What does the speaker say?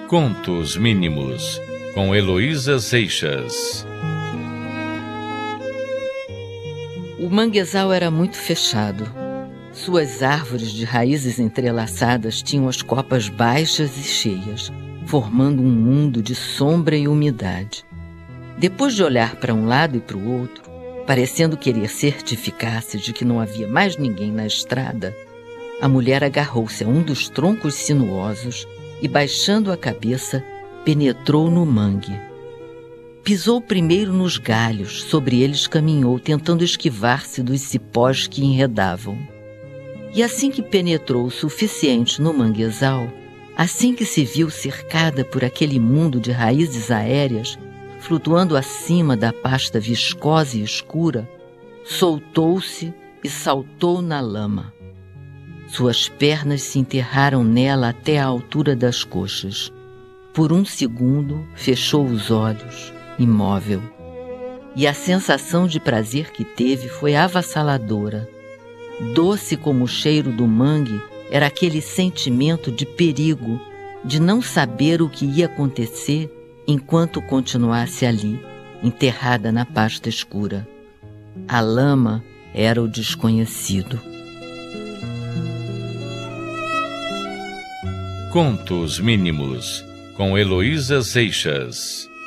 Contos Mínimos, com Heloísa Seixas. O manguezal era muito fechado. Suas árvores de raízes entrelaçadas tinham as copas baixas e cheias, formando um mundo de sombra e umidade. Depois de olhar para um lado e para o outro, parecendo querer certificar-se de que não havia mais ninguém na estrada, a mulher agarrou-se a um dos troncos sinuosos e, baixando a cabeça, penetrou no mangue. Pisou primeiro nos galhos, sobre eles caminhou, tentando esquivar-se dos cipós que enredavam. E assim que penetrou o suficiente no manguezal, assim que se viu cercada por aquele mundo de raízes aéreas, flutuando acima da pasta viscosa e escura, soltou-se e saltou na lama. Suas pernas se enterraram nela até a altura das coxas. Por um segundo, fechou os olhos, imóvel. E a sensação de prazer que teve foi avassaladora. Doce como o cheiro do mangue era aquele sentimento de perigo, de não saber o que ia acontecer enquanto continuasse ali, enterrada na pasta escura. A lama era o desconhecido. Contos Mínimos, com Heloísa Seixas.